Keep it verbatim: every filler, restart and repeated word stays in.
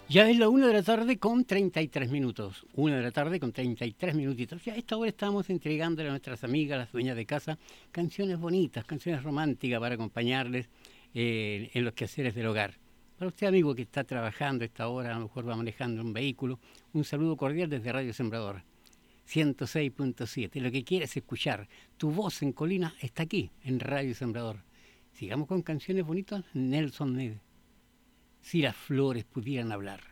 Ya es la una de la tarde con treinta y tres minutos. Una de la tarde con treinta y tres minutitos. Ya a esta hora estamos entregándole a nuestras amigas, las dueñas de casa, canciones bonitas, canciones románticas para acompañarles eh, en los quehaceres del hogar. Para usted, amigo, que está trabajando a esta hora, a lo mejor va manejando un vehículo, un saludo cordial desde Radio Sembrador. ciento seis punto siete. Lo que quieres escuchar, tu voz en colina está aquí, en Radio Sembrador. Sigamos con canciones bonitas. Nelson Ned. Si las flores pudieran hablar.